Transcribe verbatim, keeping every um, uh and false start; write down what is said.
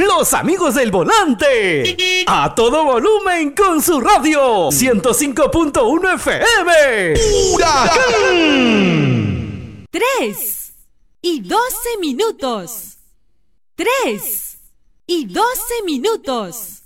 los amigos del volante. A todo volumen con su radio. ciento cinco punto uno F M. ¡Huracán! Tres y doce minutos. Tres y doce minutos.